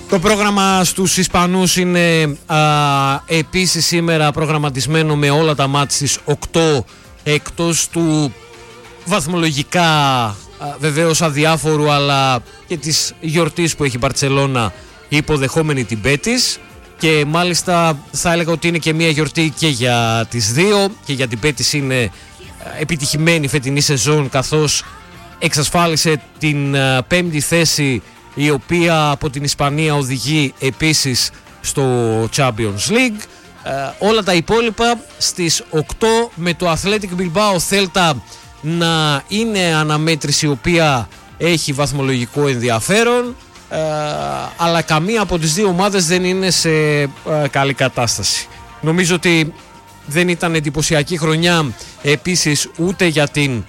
Το πρόγραμμα στους Ισπανούς είναι επίσης σήμερα προγραμματισμένο με όλα τα μάτς στις 8, εκτός του βαθμολογικά βεβαίως αδιάφορου αλλά και της γιορτής που έχει η Μπαρτσελώνα υποδεχόμενη την Μπέτις, και μάλιστα θα έλεγα ότι είναι και μια γιορτή και για τις δύο. Και για την Μπέτις είναι επιτυχημένη φετινή σεζόν, καθώς εξασφάλισε την 5η θέση, η οποία από την Ισπανία οδηγεί επίσης στο Champions League. Όλα τα υπόλοιπα στις 8, με το Athletic Bilbao Celta να είναι αναμέτρηση η οποία έχει βαθμολογικό ενδιαφέρον, αλλά καμία από τις δύο ομάδες δεν είναι σε καλή κατάσταση. Νομίζω ότι δεν ήταν εντυπωσιακή χρονιά επίσης ούτε για την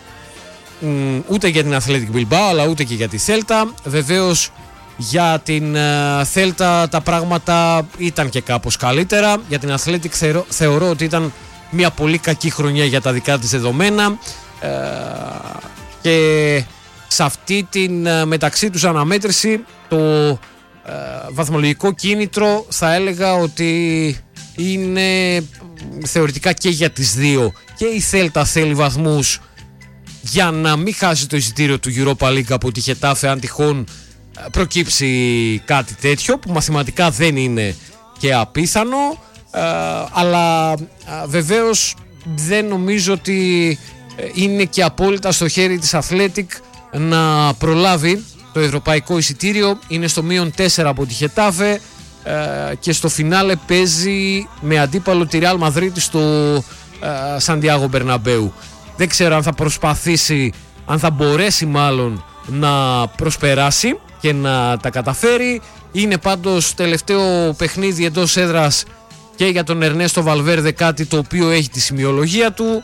Athletic Bilbao αλλά ούτε και για τη Celta. Βεβαίως για την Celta τα πράγματα ήταν και κάπως καλύτερα. Για την Athletic θεωρώ ότι ήταν μια πολύ κακή χρονιά για τα δικά της δεδομένα, και σε αυτή την μεταξύ τους αναμέτρηση το βαθμολογικό κίνητρο θα έλεγα ότι είναι θεωρητικά και για τις δύο. Και η Celta θέλει βαθμούς για να μην χάσει το εισιτήριο του Europa League από τη Χετάφε, αν τυχόν προκύψει κάτι τέτοιο, που μαθηματικά δεν είναι και απίθανο, αλλά βεβαίως δεν νομίζω ότι είναι και απόλυτα στο χέρι της Athletic να προλάβει το ευρωπαϊκό εισιτήριο. Είναι στο -4 από τη Χετάφε, και στο φινάλε παίζει με αντίπαλο τη Real Madrid στο Σαντιάγο Μπερναμπέου. Δεν ξέρω αν θα προσπαθήσει, αν θα μπορέσει μάλλον να προσπεράσει και να τα καταφέρει. Είναι πάντως τελευταίο παιχνίδι εντός έδρας και για τον Ερνέστο Βαλβέρδε, κάτι το οποίο έχει τη σημειολογία του.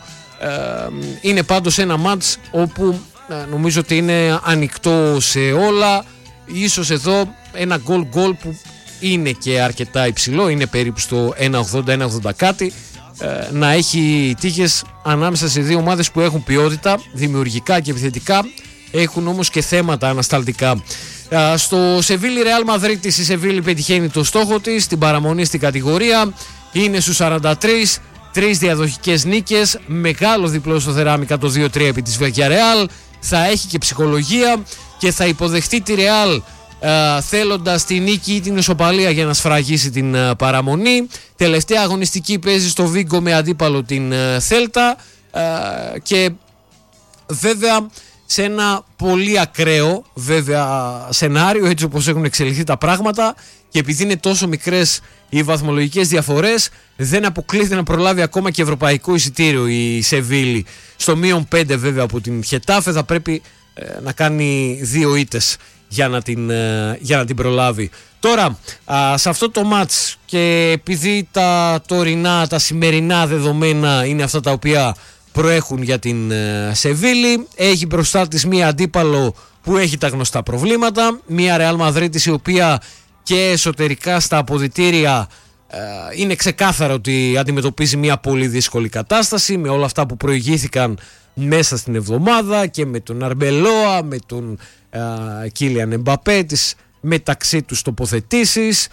Είναι πάντως ένα μάτς όπου νομίζω ότι είναι ανοιχτό σε όλα. Ίσως εδώ ένα γκολ που είναι και αρκετά υψηλό, είναι περίπου στο 1,80-1,80 κάτι, να έχει τύχες ανάμεσα σε δύο ομάδες που έχουν ποιότητα δημιουργικά και επιθετικά, έχουν όμως και θέματα ανασταλτικά. Στο Σεβίλη Ρεάλ Μαδρίτης, η Σεβίλη πετυχαίνει το στόχο της, την παραμονή στην κατηγορία, είναι στους 43, 3 διαδοχικές νίκες, μεγάλο διπλό στο Θεράμικα το 2-3 επί της Villarreal. Θα έχει και ψυχολογία και θα υποδεχτεί τη Ρεάλ θέλοντας τη νίκη ή την ισοπαλία για να σφραγίσει την παραμονή. Τελευταία αγωνιστική παίζει στο Βίγκο με αντίπαλο την Θέλτα, και βέβαια σε ένα πολύ ακραίο βέβαια σενάριο, έτσι όπως έχουν εξελιχθεί τα πράγματα, και επειδή είναι τόσο μικρές οι βαθμολογικές διαφορές, δεν αποκλείεται να προλάβει ακόμα και ευρωπαϊκό εισιτήριο η Σεβίλη. Στο -5 βέβαια από την Χετάφε θα πρέπει να κάνει 2 ήττες για να την προλάβει. Τώρα σε αυτό το μάτς, και επειδή τα τωρινά, τα σημερινά δεδομένα είναι αυτά τα οποία προέχουν για την Σεβίλη, έχει μπροστά της μία αντίπαλο που έχει τα γνωστά προβλήματα, μία Ρεάλ Μαδρίτης η οποία και εσωτερικά στα αποδυτήρια είναι ξεκάθαρο ότι αντιμετωπίζει μια πολύ δύσκολη κατάσταση με όλα αυτά που προηγήθηκαν μέσα στην εβδομάδα, και με τον Αρμπελόα, με τον Κίλιαν Εμπαπέ, τις μεταξύ τους τοποθετήσεις,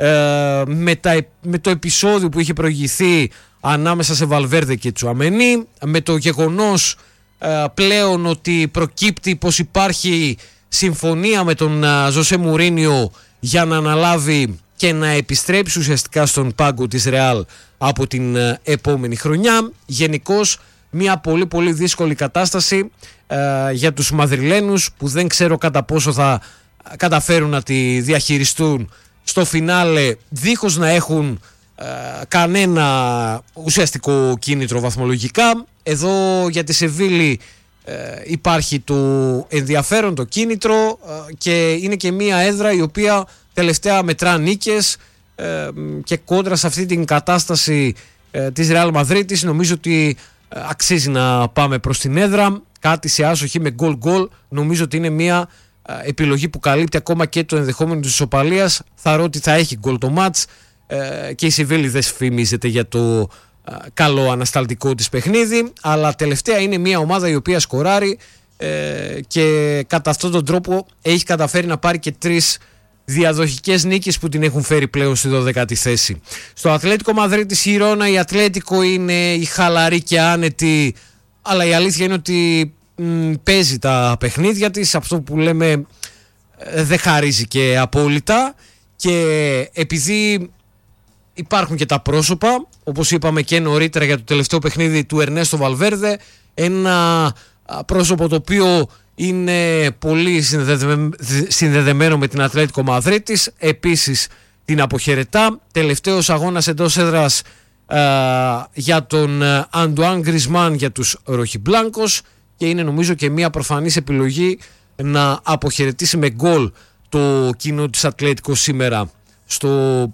με το επεισόδιο που είχε προηγηθεί ανάμεσα σε Βαλβέρδε και Τσουαμενί, με το γεγονός πλέον ότι προκύπτει πως υπάρχει συμφωνία με τον Ζωσέ Μουρίνιο για να αναλάβει και να επιστρέψει ουσιαστικά στον πάγκο της Ρεάλ από την επόμενη χρονιά. Γενικώς μια πολύ πολύ δύσκολη κατάσταση για τους Μαδριλένους, που δεν ξέρω κατά πόσο θα καταφέρουν να τη διαχειριστούν στο φινάλε δίχως να έχουν κανένα ουσιαστικό κίνητρο βαθμολογικά. Εδώ για τη Σεβίλη υπάρχει το ενδιαφέρον, το κίνητρο, και είναι και μια έδρα η οποία τελευταία μετρά νίκες, και κόντρα σε αυτή την κατάσταση της Ρεάλ Μαδρίτης νομίζω ότι αξίζει να πάμε προς την έδρα. Κάτι σε άσοχη με γκολ νομίζω ότι είναι μια επιλογή που καλύπτει ακόμα και το ενδεχόμενο της ισοπαλίας. Θαρώ ότι θα έχει γκολ το μάτς, και η Σεβίλη δεν φημίζεται για το καλό ανασταλτικό της παιχνίδι, αλλά τελευταία είναι μια ομάδα η οποία σκοράρει, και κατά αυτόν τον τρόπο έχει καταφέρει να πάρει και 3 διαδοχικές νίκες που την έχουν φέρει πλέον στη 12η θέση. Στο Ατλέτικο Μαδρίτης Χιρόνα, η Ατλέτικο είναι η χαλαρή και άνετη, αλλά η αλήθεια είναι ότι παίζει τα παιχνίδια της, αυτό που λέμε δεν χαρίζει και απόλυτα, και επειδή υπάρχουν και τα πρόσωπα, όπως είπαμε και νωρίτερα για το τελευταίο παιχνίδι του Ερνέστο Βαλβέρδε, ένα πρόσωπο το οποίο είναι πολύ συνδεδεμένο με την Ατλέτικο Μαδρίτης, επίσης την αποχαιρετά. Τελευταίος αγώνας εντός έδρας για τον Αντουάν Γκρισμάν για τους Ροχιμπλάνκος, και είναι νομίζω και μια προφανής επιλογή να αποχαιρετήσει με γκολ το κοινό της Ατλέτικο σήμερα. Στο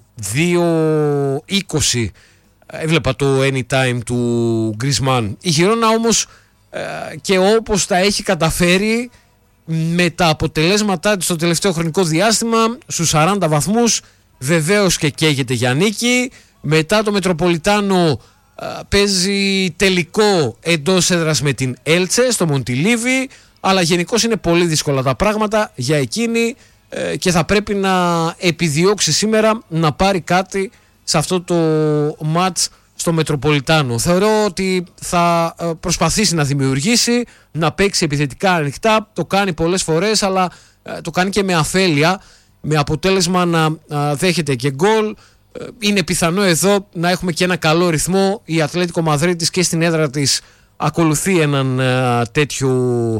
2-20 έβλεπα το anytime του Γκρισμάν. Η Χιρόνα όμως και όπως τα έχει καταφέρει με τα αποτελέσματά της στο τελευταίο χρονικό διάστημα, στους 40 βαθμούς, βεβαίως και καίγεται για νίκη. Μετά το Μετροπολιτάνο παίζει τελικό εντός έδρας με την Έλτσε στο Μοντιλίβι, αλλά γενικώς είναι πολύ δύσκολα τα πράγματα για εκείνη και θα πρέπει να επιδιώξει σήμερα να πάρει κάτι σε αυτό το μάτς στο Μετροπολιτάνο. Θεωρώ ότι θα προσπαθήσει να δημιουργήσει, να παίξει επιθετικά ανοιχτά, το κάνει πολλές φορές, αλλά το κάνει και με αφέλεια, με αποτέλεσμα να δέχεται και γκολ. Είναι πιθανό εδώ να έχουμε και ένα καλό ρυθμό. Η Ατλέτικο Μαδρίτης και στην έδρα της ακολουθεί έναν τέτοιο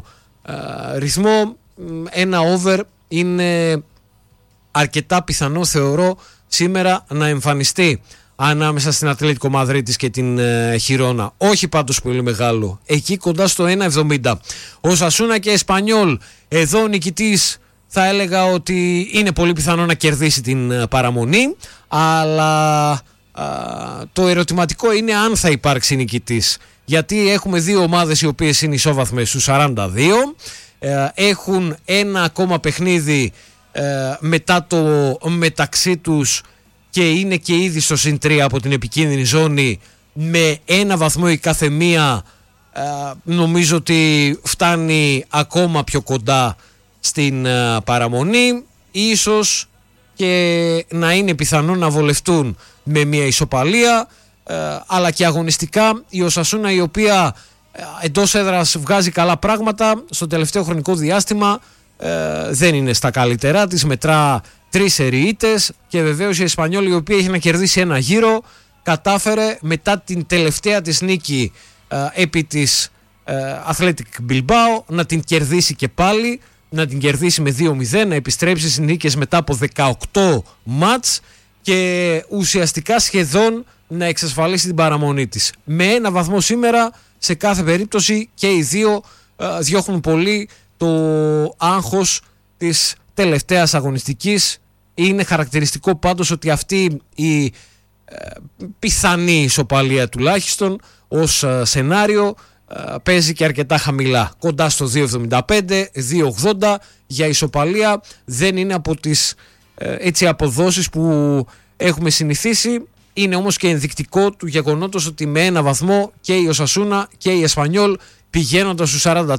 ρυθμό. Ένα over είναι αρκετά πιθανό, θεωρώ, σήμερα να εμφανιστεί ανάμεσα στην Ατλέτικο Μαδρίτης και την Χιρόνα. Όχι πάντως πολύ μεγάλο, εκεί κοντά στο 1,70. Ο Σασούνα και Εσπανιόλ, εδώ ο νικητής θα έλεγα ότι είναι πολύ πιθανό να κερδίσει την παραμονή, αλλά το ερωτηματικό είναι αν θα υπάρξει νικητής, γιατί έχουμε δύο ομάδες οι οποίες είναι ισόβαθμες στους 42, έχουν ένα ακόμα παιχνίδι μετά το μεταξύ τους και είναι και ήδη στο συν 3 από την επικίνδυνη ζώνη με ένα βαθμό η κάθε μία. Νομίζω ότι φτάνει ακόμα πιο κοντά στην παραμονή, ίσως και να είναι πιθανό να βολευτούν με μια ισοπαλία, αλλά και αγωνιστικά η Οσασούνα, η οποία εντός έδρας βγάζει καλά πράγματα στο τελευταίο χρονικό διάστημα, δεν είναι στα καλύτερά της, μετρά 3 σεριίτες, και βεβαίως η Εσπανιόλ, η οποία έχει να κερδίσει ένα γύρο, κατάφερε μετά την τελευταία της νίκη επί της Athletic Bilbao να την κερδίσει και πάλι, να την κερδίσει με 2-0, να επιστρέψει στις νίκες μετά από 18 μάτς και ουσιαστικά σχεδόν να εξασφαλίσει την παραμονή της. Με ένα βαθμό σήμερα, σε κάθε περίπτωση και οι δύο διώχνουν πολύ το άγχος της τελευταίας αγωνιστικής. Είναι χαρακτηριστικό πάντως ότι αυτή η πιθανή ισοπαλία τουλάχιστον ως σενάριο παίζει και αρκετά χαμηλά, κοντά στο 2,75, 2,80 για ισοπαλία. Δεν είναι από τις έτσι αποδόσεις που έχουμε συνηθίσει. Είναι όμως και ενδεικτικό του γεγονότος ότι με ένα βαθμό και η Οσασούνα και η Εσπανιόλ, πηγαίνοντας στους 43,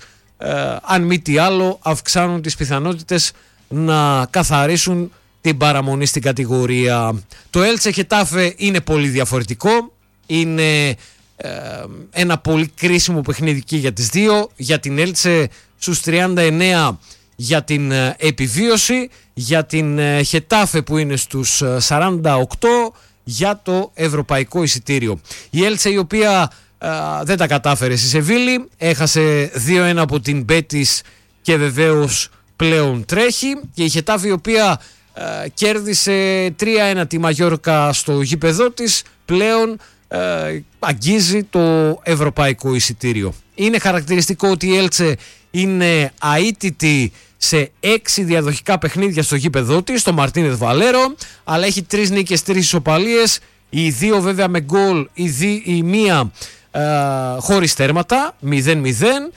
αν μη τι άλλο αυξάνουν τις πιθανότητες να καθαρίσουν την παραμονή στην κατηγορία. Το Έλτσε Χετάφε είναι πολύ διαφορετικό, είναι ένα πολύ κρίσιμο παιχνίδι και για τις δύο. Για την Έλτσε στους 39 για την επιβίωση, για την Χετάφε που είναι στους 48 για το ευρωπαϊκό εισιτήριο. Η Έλτσε, η οποία δεν τα κατάφερε στη Σεβίλη, έχασε 2-1 από την Μπέτις και βεβαίως πλέον τρέχει, και η Χετάφε, η οποία κέρδισε 3-1 τη Μαγιόρκα στο γήπεδό της, πλέον αγγίζει το ευρωπαϊκό εισιτήριο. Είναι χαρακτηριστικό ότι η Έλτσε είναι αίτητη σε 6 διαδοχικά παιχνίδια στο γήπεδό της, στο Μαρτίνεθ Βαλέρο, αλλά έχει 3 νίκες, 3 ισοπαλίες, οι 2 βέβαια με γκολ, η μία χωρίς τέρματα, 0-0,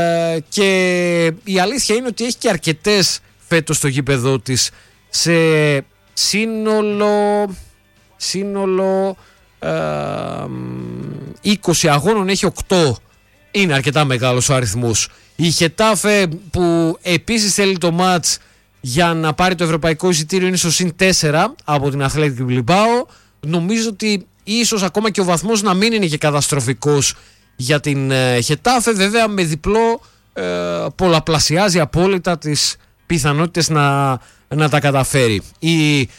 και η αλήθεια είναι ότι έχει και αρκετές φέτος στο γήπεδό της. Σε σύνολο 20 αγώνων έχει 8. Είναι αρκετά μεγάλος ο αριθμός. Η Χετάφε, που επίσης θέλει το μάτς για να πάρει το ευρωπαϊκό εισιτήριο είναι στο συν 4 από την Athletic Bilbao. Νομίζω ότι ίσως ακόμα και ο βαθμός να μην είναι και καταστροφικός για την Χετάφε. Βέβαια με διπλό πολλαπλασιάζει απόλυτα τις πιθανότητες να τα καταφέρει. Η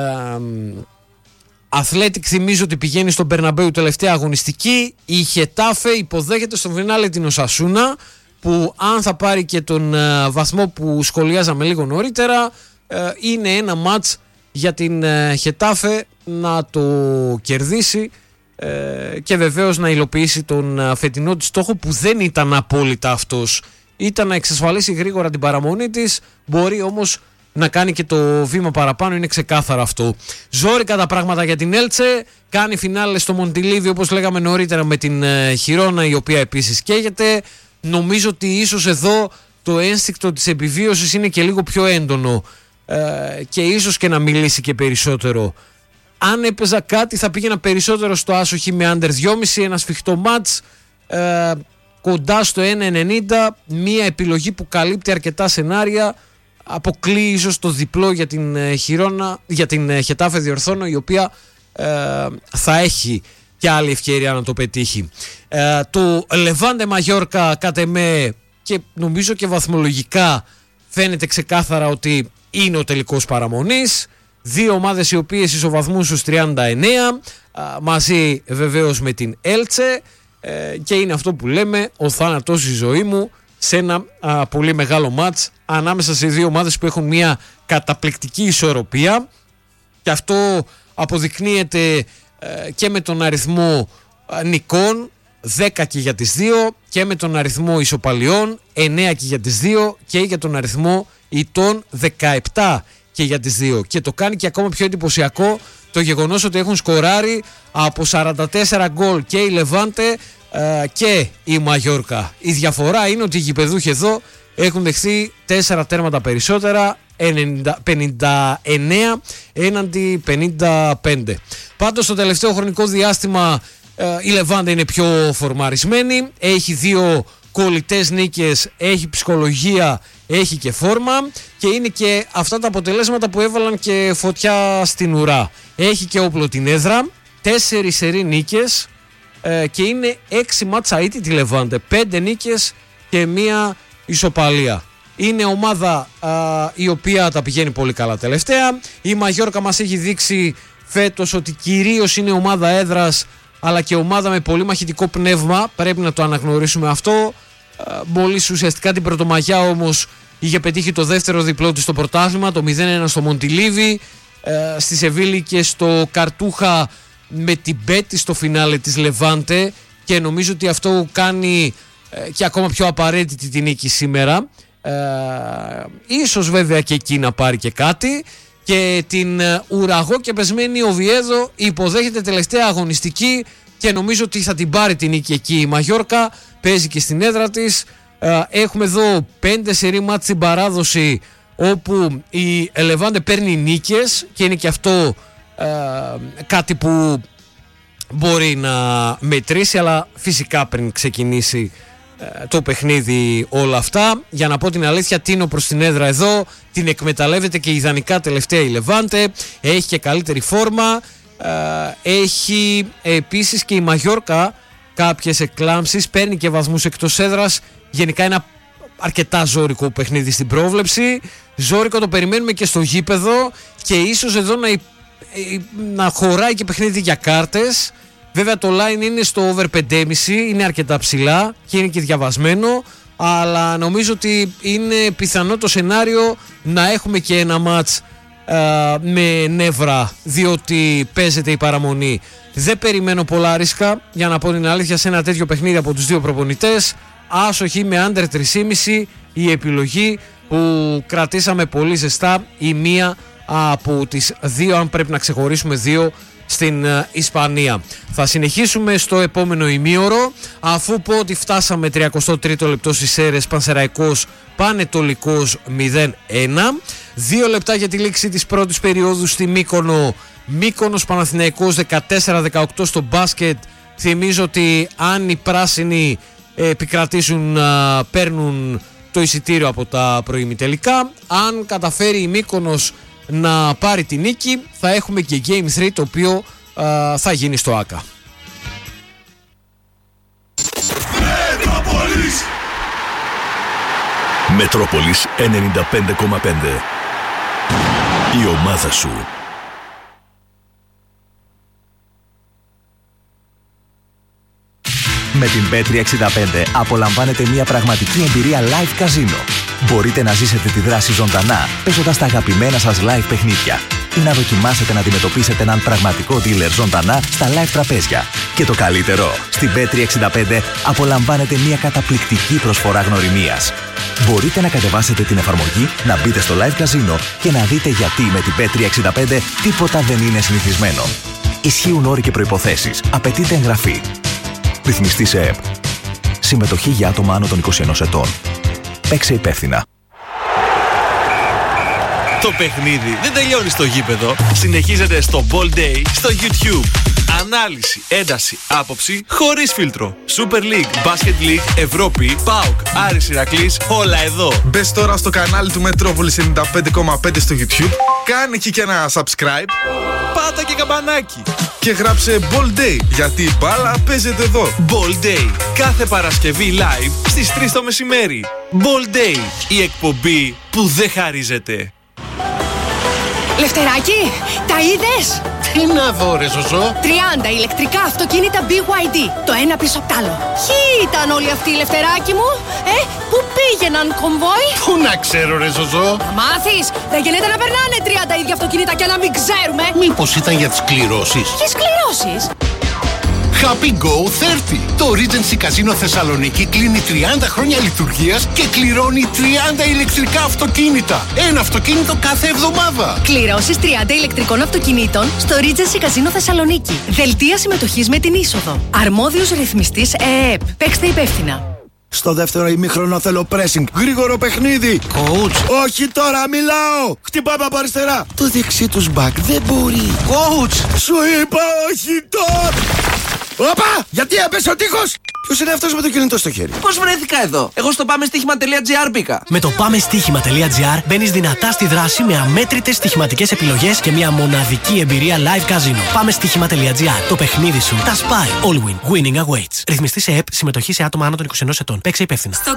Athletic θυμίζω ότι πηγαίνει στον Μπερναμπέου τελευταία αγωνιστική. Η Χετάφε υποδέχεται στο φινάλε την Οσασούνα, που αν θα πάρει και τον βαθμό που σχολιάζαμε λίγο νωρίτερα, είναι ένα μάτς για την Χετάφε να το κερδίσει και βεβαίως να υλοποιήσει τον φετινό της στόχο, που δεν ήταν απόλυτα αυτός. Ήταν να εξασφαλίσει γρήγορα την παραμονή της, μπορεί όμως να κάνει και το βήμα παραπάνω, είναι ξεκάθαρο αυτό. Ζόρικα τα πράγματα για την Έλτσε, κάνει φινάλε στο Μοντιλίδι όπως λέγαμε νωρίτερα με την Χιρόνα, η οποία επίσης καίγεται. Νομίζω ότι ίσως εδώ το ένστικτο της επιβίωσης είναι και λίγο πιο έντονο και ίσως και να μιλήσει και περισσότερο. Αν έπαιζα κάτι θα πήγαινα περισσότερο στο άσοχη με under 2,5, ένα σφιχτό μάτς κοντά στο 1,90, μια επιλογή που καλύπτει αρκετά σενάρια. Αποκλείει ίσως το διπλό για την Χιρόνα, για την Χετάφε διορθώνω, η οποία θα έχει και άλλη ευκαιρία να το πετύχει. Το Λεβάντε Μαγιόρκα κατ' εμέ, και νομίζω και βαθμολογικά φαίνεται ξεκάθαρα ότι είναι ο τελικός παραμονής. Δύο ομάδες οι οποίες ισοβαθμούν στους 39, μαζί βεβαίως με την Έλτσε, και είναι αυτό που λέμε ο θάνατος η ζωή μου σε ένα πολύ μεγάλο μάτς ανάμεσα σε δύο ομάδες που έχουν μια καταπληκτική ισορροπία, και αυτό αποδεικνύεται και με τον αριθμό νικών 10 και για τις δύο, και με τον αριθμό ισοπαλιών 9 και για τις δύο, και για τον αριθμό ητών 17 και για τις δύο. Και το κάνει και ακόμα πιο εντυπωσιακό το γεγονός ότι έχουν σκοράρει από 44 γκολ και η Λεβάντε και η Μαγιόρκα. Η διαφορά είναι ότι οι γηπεδούχοι εδώ έχουν δεχθεί 4 τέρματα περισσότερα, 59 έναντι 55. Πάντως στο τελευταίο χρονικό διάστημα η Λεβάντε είναι πιο φορμαρισμένη, έχει 2 κολλητές νίκες, έχει ψυχολογία, έχει και φόρμα, και είναι και αυτά τα αποτελέσματα που έβαλαν και φωτιά στην ουρά. Έχει και όπλο την έδρα, 4 σερί νίκες και είναι 6 μάτσα ήττη τη Λεβάντε, 5 νίκες και 1 ισοπαλία. Είναι ομάδα η οποία τα πηγαίνει πολύ καλά τελευταία. Η Μαγιόρκα μας έχει δείξει φέτος ότι κυρίως είναι ομάδα έδρας, αλλά και ομάδα με πολύ μαχητικό πνεύμα, πρέπει να το αναγνωρίσουμε αυτό. Μόλις ουσιαστικά την Πρωτομαγιά όμως είχε πετύχει το δεύτερο διπλό της στο πρωτάθλημα, το 0-1 στο Μοντιλίδι, στη Σεβίλη και στο Καρτούχα με την Μπέτη στο φινάλε της Λεβάντε, και νομίζω ότι αυτό κάνει και ακόμα πιο απαραίτητη την νίκη σήμερα. Ίσως βέβαια και εκεί να πάρει και κάτι. Και την ουραγό και πεσμένη Οβιέδο υποδέχεται τελευταία αγωνιστική, και νομίζω ότι θα την πάρει την νίκη εκεί η Μαγιόρκα. Παίζει και στην έδρα της. Έχουμε εδώ 5 σερί μάτς στην παράδοση όπου η Λεβάντε παίρνει νίκες, και είναι και αυτό κάτι που μπορεί να μετρήσει, αλλά φυσικά πριν ξεκινήσει το παιχνίδι όλα αυτά. Για να πω την αλήθεια, τίνω προς την έδρα εδώ, την εκμεταλλεύεται και ιδανικά τελευταία η Λεβάντε, έχει και καλύτερη φόρμα, έχει επίσης και η Μαγιόρκα κάποιες εκλάμψεις, παίρνει και βαθμούς εκτός έδρας. Γενικά ένα αρκετά ζώρικο παιχνίδι στην πρόβλεψη. Ζώρικο το περιμένουμε και στο γήπεδο, και ίσως εδώ να χωράει και παιχνίδι για κάρτες. Βέβαια το line είναι στο over 5,5, είναι αρκετά ψηλά και είναι και διαβασμένο, αλλά νομίζω ότι είναι πιθανό το σενάριο να έχουμε και ένα μάτς με νεύρα, διότι παίζεται η παραμονή. Δεν περιμένω πολλά ρίσκα, για να πω την αλήθεια, σε ένα τέτοιο παιχνίδι από τους δύο προπονητές. Άσοχη με under 3,5 η επιλογή που κρατήσαμε πολύ ζεστά, η μία από τις δύο, αν πρέπει να ξεχωρίσουμε δύο, στην Ισπανία. Θα συνεχίσουμε στο επόμενο ημίωρο, αφού πω ότι φτάσαμε 33ο λεπτό στις Σέρρες, Πανσεραϊκός Πανετολικός 0-1. 2 λεπτά για τη λήξη της πρώτης περίοδου στη Μύκονο. Μύκονος Παναθηναϊκός 14-18 στο μπάσκετ. Θυμίζω ότι αν οι πράσινοι επικρατήσουν, παίρνουν το εισιτήριο από τα προημιτελικά. Αν καταφέρει η Μύκονος να πάρει τη νίκη, θα έχουμε και Game 3, το οποίο θα γίνει στο ΆΚΑ. Μετρόπολης 95,5. Η ομάδα σου. Με την Bet365 απολαμβάνετε μια πραγματική εμπειρία live καζίνο. Μπορείτε να ζήσετε τη δράση ζωντανά, παίζοντας τα αγαπημένα σας live παιχνίδια ή να δοκιμάσετε να αντιμετωπίσετε έναν πραγματικό dealer ζωντανά στα live τραπέζια. Και το καλύτερο, στην Bet365 απολαμβάνετε μια καταπληκτική προσφορά γνωριμίας. Μπορείτε να κατεβάσετε την εφαρμογή, να μπείτε στο live καζίνο και να δείτε γιατί με την Bet365 τίποτα δεν είναι συνηθισμένο. Ισχύουν όροι και προϋποθέσεις. Απαιτείται εγγραφή. Ρυθμιστή σε ΕΠ. Συμμετοχή για άτομα άνω των 21 ετών. Παίξε υπεύθυνα. Το παιχνίδι δεν τελειώνει στο γήπεδο. Συνεχίζεται στο Ball Day στο YouTube. Ανάλυση, ένταση, άποψη χωρίς φίλτρο. Super League, Basket League, Ευρώπη, ΠΑΟΚ, Άρης Ηρακλής, όλα εδώ. Μπες τώρα στο κανάλι του Μετρόπολης 95,5 στο YouTube. Κάνε εκεί και ένα subscribe. Πάτα και καμπανάκι. Και γράψε Ball Day, γιατί η μπάλα παίζεται εδώ. Ball Day, κάθε Παρασκευή live στις 3 το μεσημέρι. Ball Day, η εκπομπή που δεν χαρίζεται. Λευτεράκι, τα είδες? Τι να δω ρε Ζωζό? 30 ηλεκτρικά αυτοκίνητα BYD, το ένα πίσω απ' τ' άλλο. Ποιοι ήταν όλοι αυτοί, Λευτεράκι μου? Πού πήγαιναν, κομβόι? Πού να ξέρω ρε Ζωζό? Θα μάθεις, δεν γίνεται να περνάνε 30 ίδια αυτοκίνητα και να μην ξέρουμε. Μήπως ήταν για τις κληρώσεις? Ποιες κληρώσεις? Happy Go 30. Το Regency Casino Θεσσαλονίκη κλείνει 30 χρόνια λειτουργίας και κληρώνει 30 ηλεκτρικά αυτοκίνητα. Ένα αυτοκίνητο κάθε εβδομάδα. Κληρώσεις 30 ηλεκτρικών αυτοκινήτων στο Regency Casino Θεσσαλονίκη. Δελτία συμμετοχής με την είσοδο. Αρμόδιος ρυθμιστής ΕΕΠ. Παίξτε υπεύθυνα. Στο δεύτερο ημίχρονο θέλω pressing. Γρήγορο παιχνίδι. Coach. Όχι τώρα, μιλάω. Χτυπάμε από αριστερά. Το δεξί τους back δεν μπορεί. Coach. Σου είπα όχι τώρα. Όπα! Γιατί έπεσε ο τείχος! Ποιος είναι αυτός με το κινητό στο χέρι? Πώς βρέθηκα εδώ? Εγώ στο πάμεστοίχημα.gr μπήκα. Με το πάμεστοίχημα.gr μπαίνεις δυνατά στη δράση με αμέτρητες στοιχηματικές επιλογές και μια μοναδική εμπειρία live casino. Πάμεστοίχημα.gr. Το παιχνίδι σου τα σπάει. All win. Winning awaits. Ρυθμιστή σε ΕΠ. Συμμετοχή σε άτομα άνω των 21 ετών. Παίξε υπεύθυνα. Στο